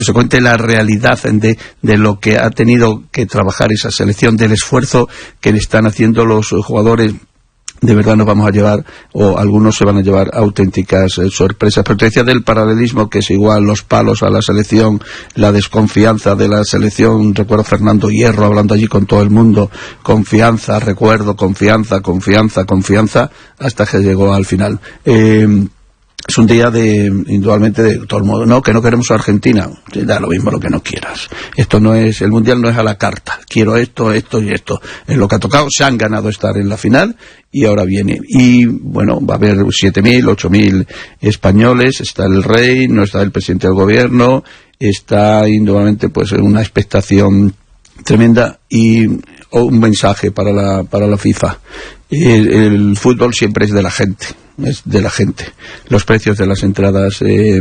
se cuente la realidad de lo que ha tenido que trabajar esa selección, del esfuerzo que le están haciendo los jugadores. De verdad nos vamos a llevar, o algunos se van a llevar auténticas sorpresas. Pero te decía del paralelismo, que es igual los palos a la selección, la desconfianza de la selección. Recuerdo a Fernando Hierro hablando allí con todo el mundo, confianza, recuerdo, confianza, hasta que llegó al final. Es un día indudablemente de todo el mundo, no, que no queremos a Argentina, da lo mismo lo que no quieras. Esto no es, el Mundial no es a la carta, quiero esto y esto. Es lo que ha tocado, se han ganado estar en la final y ahora viene. Y bueno, va a haber 7.000, 8.000 españoles, está el rey, no está el presidente del gobierno, está indudablemente pues una expectación tremenda y un mensaje para la FIFA. El fútbol siempre es de la gente. Los precios de las entradas,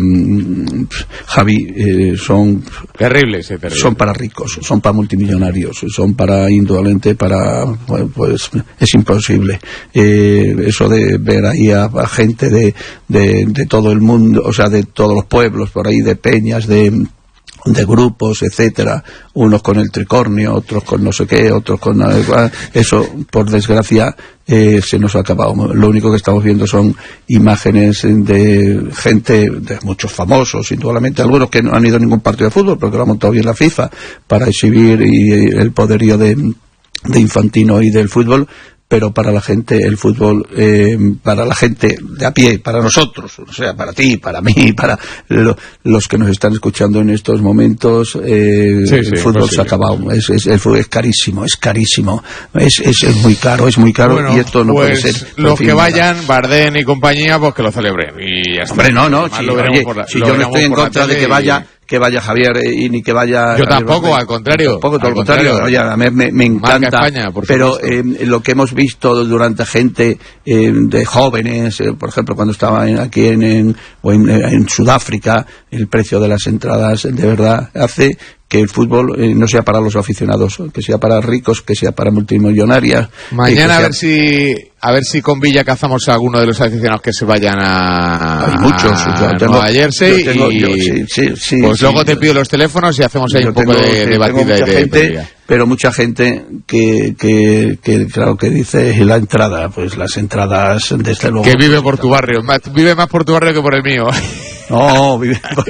Javi, son terribles, son para ricos, son para multimillonarios, son para, indudablemente, bueno, pues es imposible. Eso de ver ahí a gente de todo el mundo, o sea, de todos los pueblos, por ahí, de peñas, de grupos, etcétera, unos con el tricornio, otros con no sé qué, otros con eso, por desgracia, se nos ha acabado. Lo único que estamos viendo son imágenes de gente, de muchos famosos, indudablemente algunos que no han ido a ningún partido de fútbol, pero que lo ha montado bien la FIFA para exhibir el poderío de Infantino y del fútbol. Pero para la gente, el fútbol, para la gente de a pie, para nosotros, o sea, para ti, para mí, para los que nos están escuchando en estos momentos, el fútbol se ha acabado. El fútbol es carísimo, es muy caro, bueno, y esto no puede ser. Los que vayan, Bardem y compañía, pues que lo celebren. Y hasta hombre, no, si yo no estoy en contra de que vaya Javier y ni que vaya... Yo tampoco, al contrario. Todo lo contrario. Oye, a mí me encanta, España, pero lo que hemos visto durante gente de jóvenes, por ejemplo, cuando estaba aquí en Sudáfrica, el precio de las entradas de verdad hace que el fútbol no sea para los aficionados, que sea para ricos, que sea para multimillonarias. Mañana a ver si con Villa cazamos a alguno de los aficionados que se vayan hay muchos, Nueva Jersey. Pues luego te pido los teléfonos y hacemos ahí un poco de batida y de gente, pero mucha gente que claro, que dice la entrada, pues las entradas desde luego. Que vive por tu barrio, vive más por tu barrio que por el mío. No, vive por...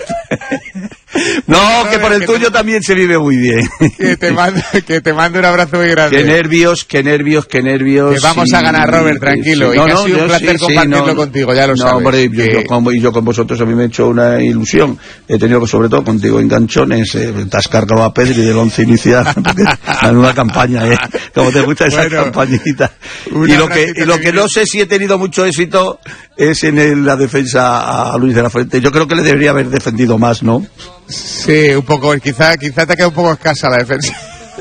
No, que por el tuyo también se vive muy bien. Que te mando un abrazo muy grande. Qué nervios. Que vamos a ganar, Robert, tranquilo. Ha sido un placer compartirlo contigo, ya lo sabes. No, hombre, yo con vosotros a mí me he hecho una ilusión. He tenido, sobre todo contigo, enganchones. Te has cargado a Pedri del 11 inicial. En una campaña, como te gusta esa campañita. Y lo que no sé si he tenido mucho éxito es en la defensa a Luis de la Fuente. Yo creo que le debería haber defendido más, ¿no? Sí, un poco, quizá te ha quedado un poco escasa la defensa.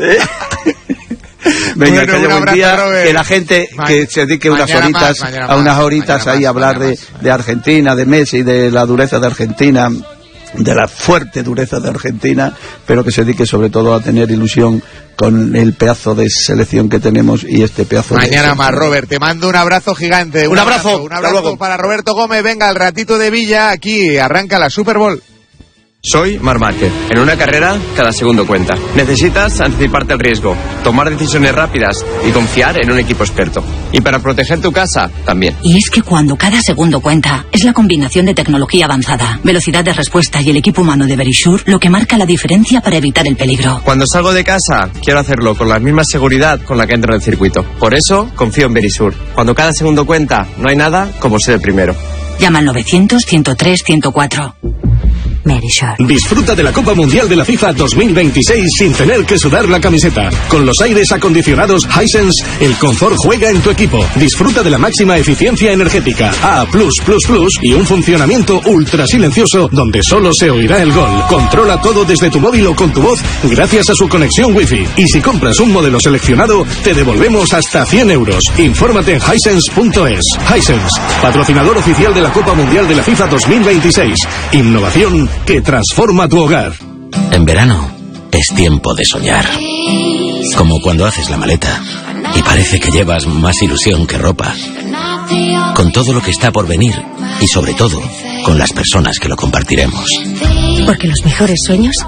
Venga, que haya buen día, que la gente que se dedique unas horitas ahí a hablar de Argentina, de Messi, de la dureza de Argentina, de la fuerte dureza de Argentina, pero que se dedique sobre todo a tener ilusión con el pedazo de selección que tenemos y este pedazo mañana más, Robert, te mando un abrazo gigante. Un abrazo para Roberto Gómez. Venga, al ratito de Villa, aquí arranca la Super Bowl. Soy Marc Márquez. En una carrera, cada segundo cuenta. Necesitas anticiparte al riesgo, tomar decisiones rápidas y confiar en un equipo experto. Y para proteger tu casa, también. Y es que cuando cada segundo cuenta, es la combinación de tecnología avanzada, velocidad de respuesta y el equipo humano de Verisure lo que marca la diferencia para evitar el peligro. Cuando salgo de casa, quiero hacerlo con la misma seguridad con la que entro en el circuito. Por eso, confío en Verisure. Cuando cada segundo cuenta, no hay nada como ser el primero. Llama al 900-103-104. Verisure. Disfruta de la Copa Mundial de la FIFA 2026 sin tener que sudar la camiseta. Con los aires acondicionados Hisense, el confort juega en tu equipo. Disfruta de la máxima eficiencia energética A+++ y un funcionamiento ultra silencioso donde solo se oirá el gol. Controla todo desde tu móvil o con tu voz gracias a su conexión Wi-Fi. Y si compras un modelo seleccionado, te devolvemos hasta 100 euros. Infórmate en Hisense.es. Hisense, patrocinador oficial de la Copa Mundial de la FIFA 2026. Innovación que transforma tu hogar. En verano es tiempo de soñar. Como cuando haces la maleta y parece que llevas más ilusión que ropa. Con todo lo que está por venir y sobre todo con las personas que lo compartiremos. Porque los mejores sueños